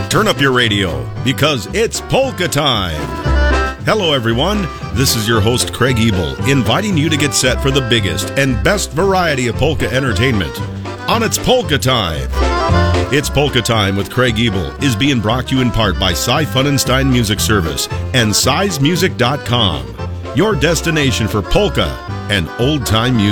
Turn up your radio because it's polka time. Hello, everyone. This is your host, Craig Ebel, inviting you to get set for the biggest and best variety of polka entertainment on It's Polka Time. It's Polka Time with Craig Ebel is being brought to you in part by Cy Funenstein Music Service and SizMusic.com, your destination for polka and old-time music.